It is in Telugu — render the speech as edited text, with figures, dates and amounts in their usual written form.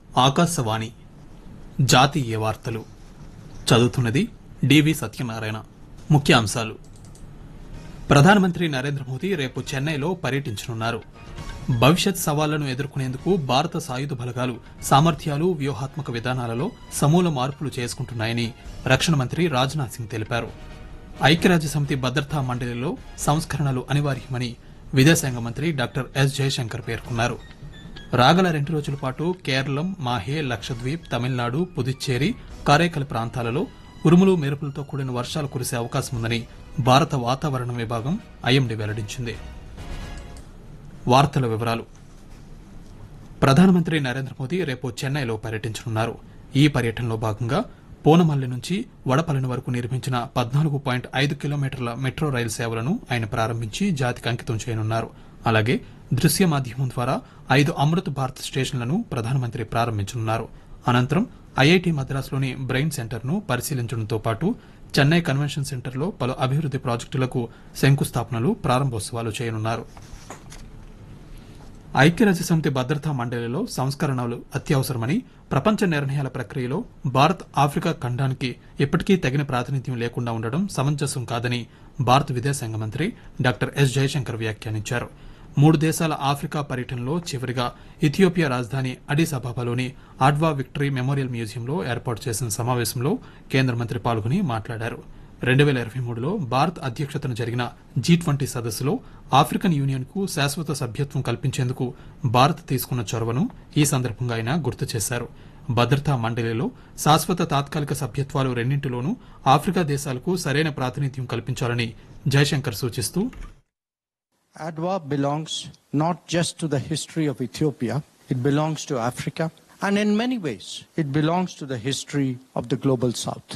ఆకాశవాణి జాతీయ వార్తలు చదువుతున్నది డివి సత్యనారాయణ. ముఖ్యాంశాలు: ప్రధానమంత్రి నరేంద్ర మోదీ రేపు చెన్నైలో పర్యటించనున్నారు. భవిష్యత్ సవాళ్లను ఎదుర్కొనేందుకు భారత సాయుధ బలగాలు సామర్థ్యాలు, వ్యూహాత్మక విధానాలలో సమూల మార్పులు చేసుకుంటున్నాయని రక్షణ మంత్రి రాజ్నాథ్ సింగ్ తెలిపారు. ఐక్యరాజ్యసమితి భద్రతా మండలిలో సంస్కరణలు అనివార్యమని విదేశాంగ మంత్రి డాక్టర్ ఎస్ జయశంకర్ పేర్కొన్నారు. రాగల 2 రోజుల పాటు కేరళం, మాహే, లక్షద్వీప్, తమిళనాడు, పుదుచ్చేరి, కారైకల్ ప్రాంతాలలో ఉరుములు, మెరుపులతో కూడిన వర్షాలు కురిసే అవకాశం ఉందని భారత వాతావరణ విభాగం ఐఎండీ వెల్లడించింది. వార్తల వివరాలు: ప్రధానమంత్రి నరేంద్ర మోదీ రేపు చెన్నైలో పర్యటించనున్నారు. ఈ పర్యటనలో భాగంగా పూనమల్లి నుంచి వడపల్లిని వరకు నిర్మించిన 14.5 కిలోమీటర్ల మెట్రో రైలు సేవలను ఆయన ప్రారంభించి జాతికి అంకితం చేయనున్నారు. అలాగే దృశ్య మాధ్యమం ద్వారా 5 అమృత్ భారత్ స్టేషన్లను ప్రధానమంత్రి ప్రారంభించనున్నారు. అనంతరం ఐఐటి మద్రాసులోని బ్రెయిన్ సెంటర్ను పరిశీలించడంతో పాటు చెన్నై కన్వెన్షన్ సెంటర్లో పలు అభివృద్ది ప్రాజెక్టులకు శంకుస్థాపనలు, ప్రారంభోత్సవాలు చేయనున్నారు. ఐక్యరాజ్యసమితి భద్రతా మండలిలో సంస్కరణలు అత్యవసరమని, ప్రపంచ నిర్ణయాల ప్రక్రియలో భారత్ ఆఫ్రికా ఖండానికి ఇప్పటికీ తగిన ప్రాతినిధ్యం లేకుండా ఉండడం సమంజసం కాదని భారత విదేశాంగ మంత్రి డాక్టర్ ఎస్ జయశంకర్ వ్యాఖ్యానించారు. 3 దేశాల ఆఫ్రికా పర్యటనలో చివరిగా ఇథియోపియా రాజధాని అడిస్ అబాబాలోని ఆడ్వా విక్టరీ మెమోరియల్ మ్యూజియంలో ఏర్పాటు చేసిన సమావేశంలో కేంద్ర మంత్రి పాల్గొని మాట్లాడారు. 2023లో భారత్ అధ్యక్షతన జరిగిన G20 సదస్సులో ఆఫ్రికన్ యూనియన్ కు శాశ్వత సభ్యత్వం కల్పించేందుకు భారత్ తీసుకున్న చొరవను ఈ సందర్భంగా ఆయన గుర్తు చేశారు. భద్రతా మండలిలో శాశ్వత, తాత్కాలిక సభ్యత్వాలు రెండింటిలోనూ ఆఫ్రికా దేశాలకు సరైన ప్రాతినిధ్యం కల్పించాలని జయశంకర్ సూచిస్తూ, ADWA belongs not just to the history of Ethiopia, it belongs to Africa, and in many ways, it belongs to the history of the global South.